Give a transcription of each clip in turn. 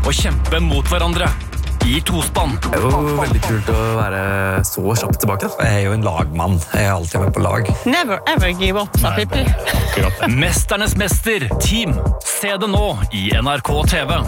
og kjempe mot hverandre. I tospann. Det jo veldig kult å være så kjapt tilbake. Jeg jo en lagmann. Jeg alltid med på lag. Never ever give up, sa Pippi. Mesternes mester, Team. Se det nå I NRK TV.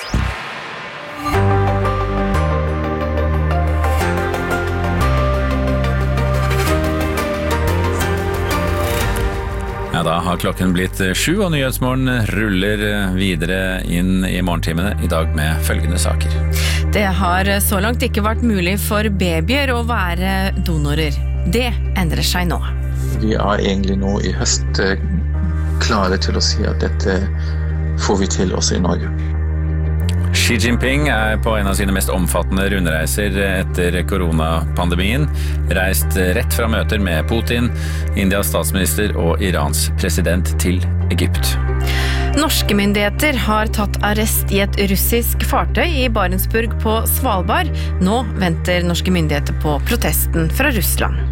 Ja, da har klokken blitt 7, og Nyhetsmorgen ruller videre inn I morgentimene I dag med følgende saker. Det har så langt ikke vært mulig for babyer å være donorer. Det endrer seg nå. Vi egentlig nå I høst klare til å si at dette får vi til også I Norge. Xi Jinping på en av sine mest omfattende rundreiser etter koronapandemien, reist rett fra møter med Putin, Indias statsminister og Irans president til Egypt. Norske myndigheter har tatt arrest I et russisk fartøy I Barentsburg på Svalbard. Nå venter norske myndigheter på protesten fra Russland.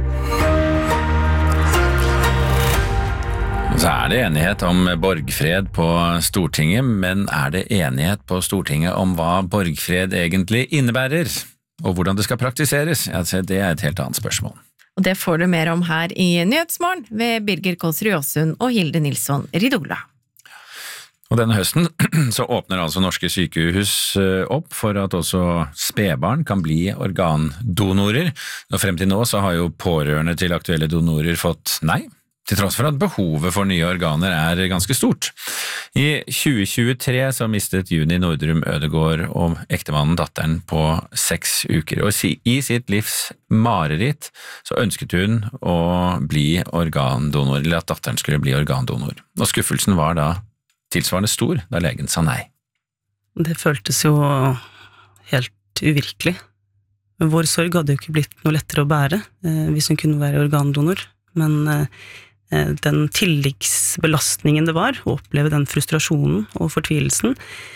Så det enighet om borgfred på Stortinget, men det enighet på Stortinget om hva borgfred egentlig innebærer, og hvordan det skal praktiseres? Det et helt annet spørsmål. Og det får du mer om her I Nyhetsmorgen ved Birger Kolsrud Jåsund og Hilde Nilsson Ridola. Og denne høsten så åpner altså norske sykehus opp for at også spedbarn kan bli organdonorer. Og frem til nå så har jo pårørende til aktuelle donorer fått nei, til tross for at behovet for nye organer ganske stort. I 2023 så mistet Juni Nordrum Ødegård og ektemannen datteren på 6 uker, og I sitt livs mareritt så ønsket hun å bli organdonor, eller at datteren skulle bli organdonor. Og skuffelsen var da tilsvarende stor da legen sa nei. Det føltes jo helt uvirkelig. Vår sorg hadde jo ikke blitt noe lettere å bære hvis hun kunne være organdonor, men den tilleggsbelastningen det var, å oppleve den frustrasjonen og fortvilelsen,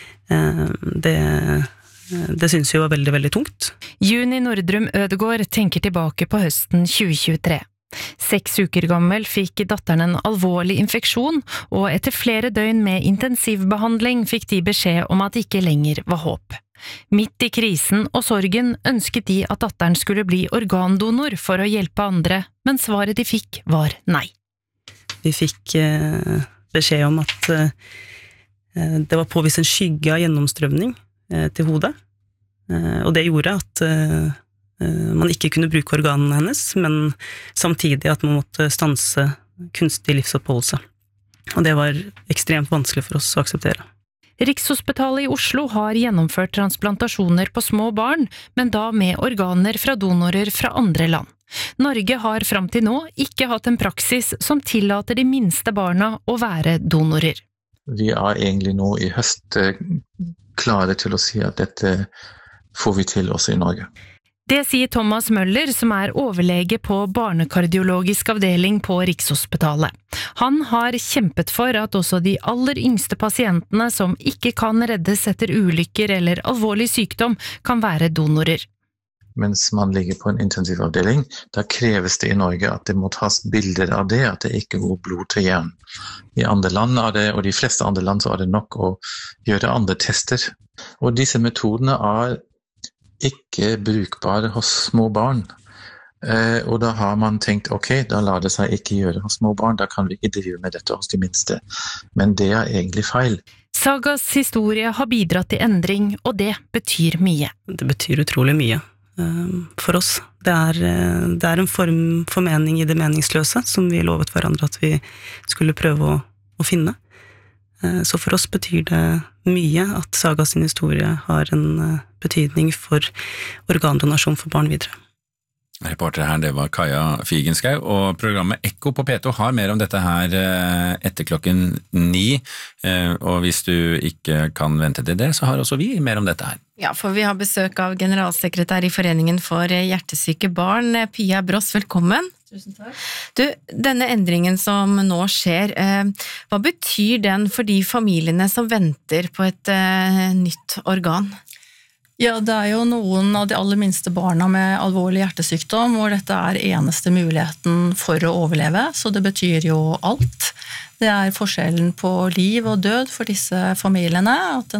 det synes jeg var veldig, veldig tungt. Juni Nordrum Ødegård tenker tilbake på høsten 2023. 6 uker gammel fikk datteren en alvorlig infeksjon, og etter flere døgn med intensivbehandling fikk de beskjed om at det ikke lenger var håp. Midt I krisen og sorgen ønsket de at datteren skulle bli organdonor for å hjelpe andre, men svaret de fikk var nei. Vi fikk beskjed om at det var påvist en skygge av gjennomstrømning til hodet, og det gjorde at man ikke kunne bruke organene hennes, men samtidig at man måtte stanse kunstig livsoppholdelse. Og det var ekstremt vanskelig for oss å akseptere. Rikshospitalet I Oslo har gjennomført transplantasjoner på små barn, men da med organer fra donorer fra andre land. Norge har frem til nå ikke hatt en praksis som tillater de minste barna å være donorer. Vi egentlig nå I høst klare til å si at dette får vi til også I Norge. Det sier Thomas Møller, som overlege på barnekardiologisk avdeling på Rikshospitalet. Han har kjempet for at også de aller yngste pasientene som ikke kan reddes etter ulykker eller alvorlig sykdom, kan være donorer. Mens man ligger på en intensivavdeling, da kreves det I Norge at det må tas bilder av det, at det ikke går blod til hjernen. I andre land det, og de fleste andre land, så det nok å gjøre andre tester. Og disse metodene ikke brukbare hos små barn. Og da har man tenkt, ok, da lar det seg ikke gjøre hos små barn, da kan vi ikke drive med dette hos de minste. Men det egentlig feil. Sagas historie har bidratt til endring, og det betyr mye. Det betyr utrolig mye for oss. Det en form for mening I det meningsløse, som vi lovet hverandre at vi skulle prøve å finne. Så for oss betyr det mye at Saga sin historie har en betydning for organdonasjon for barn videre. Reporter her, det var Kaja Figenschou, og programmet Ekko på P2 har mer om dette her etter klokken 9, og hvis du ikke kan vente til det, så har også vi mer om dette her. Ja, for vi har besøk av generalsekretær I Foreningen for hjertesyke barn, Pia Bross, velkommen. Tusen takk. Du, denne endringen som nå skjer, hva betyr den for de familiene som venter på et nytt organ? Ja, det jo noen av de aller minste barna med alvorlig hjertesykdom, hvor dette eneste muligheten for å overleve, så det betyr jo alt. Det forskjellen på liv og død for disse familiene, at